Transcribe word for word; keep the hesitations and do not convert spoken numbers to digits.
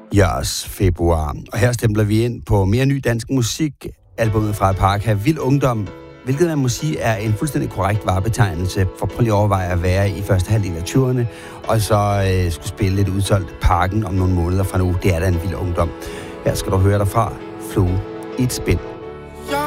Jeres februar. Og her stempler vi ind på mere ny dansk musik. Albumet fra Parka, Vild Ungdom, hvilket man må sige er en fuldstændig korrekt varebetegnelse, for prøv lige at overveje at være i første halvdel af tyverne, og så øh, skulle spille lidt udsolgt Parken om nogle måneder fra nu. Det er da en Vild Ungdom. Her skal du høre dig fra Flue i et spil.